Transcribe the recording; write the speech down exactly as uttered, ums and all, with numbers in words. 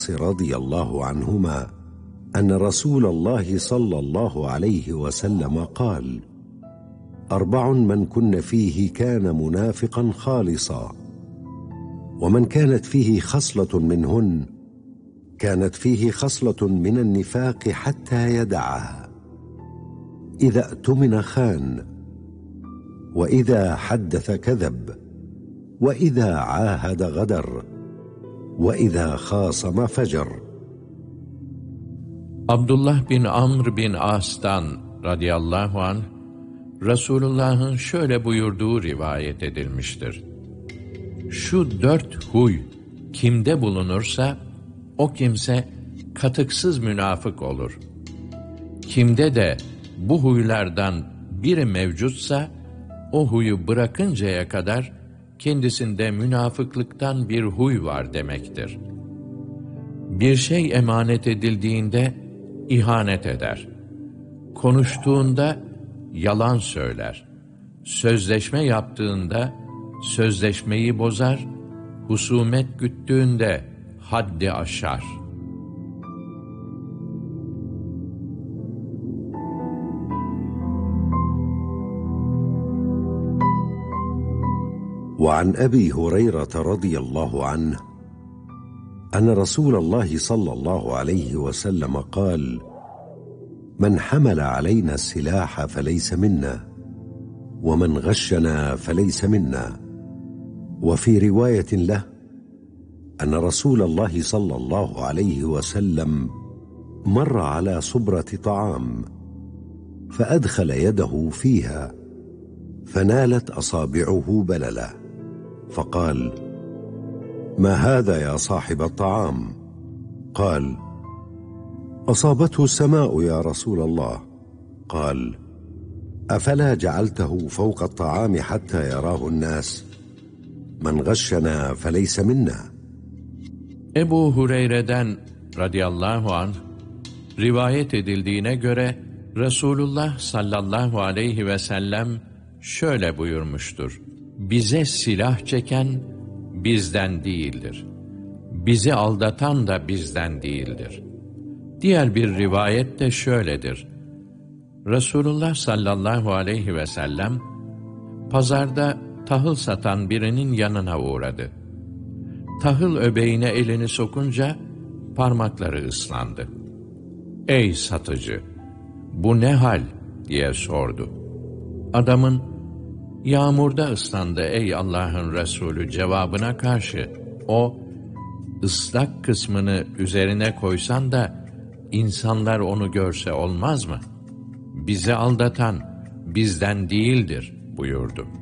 رضي الله عنهما أن رسول الله صلى الله عليه وسلم قال: أربع من كن فيه كان منافقا خالصا، ومن كانت فيه خصلة منهن كانت فيه خصلة من النفاق حتى يدعها: إذا اؤتمن خان، وإذا حدث كذب، وإذا عاهد غدر، وإذا خاصم فجر. Abdullah bin Amr bin As'tan radıyallahu anh, Resulullah'ın şöyle buyurduğu rivayet edilmiştir: Şu dört huy kimde bulunursa, o kimse katıksız münafık olur. Kimde de bu huylardan biri mevcutsa, o huyu bırakıncaya kadar kendisinde münafıklıktan bir huy var demektir. Bir şey emanet edildiğinde ihanet eder. Konuştuğunda yalan söyler. Sözleşme yaptığında sözleşmeyi bozar. Husumet güttüğünde haddi aşar. وعن أبي هريرة رضي الله عنه أن رسول الله صلى الله عليه وسلم قال: من حمل علينا السلاح فليس منا، ومن غشنا فليس منا. وفي رواية له أن رسول الله صلى الله عليه وسلم مر على صبرة طعام فأدخل يده فيها فنالت أصابعه بللا، فقال: ما هذا يا صاحب الطعام؟ قال: أصابته السماء يا رسول الله. قال: أفلا جعلته فوق الطعام حتى يراه الناس؟ من غشنا فليس منا. Ebu Hureyre'den radıyallahu anh rivayet edildiğine göre Resulullah sallallahu aleyhi ve sellem şöyle buyurmuştur: Bize silah çeken bizden değildir. Bizi aldatan da bizden değildir. Diğer bir rivayet de şöyledir: Resulullah sallallahu aleyhi ve sellem pazarda tahıl satan birinin yanına uğradı. Tahıl öbeğine elini sokunca parmakları ıslandı. Ey satıcı! Bu ne hal? diye sordu. Adamın, yağmurda ıslandı ey Allah'ın Resulü cevabına karşı o, ıslak kısmını üzerine koysan da insanlar onu görse olmaz mı? Bizi aldatan bizden değildir buyurdu.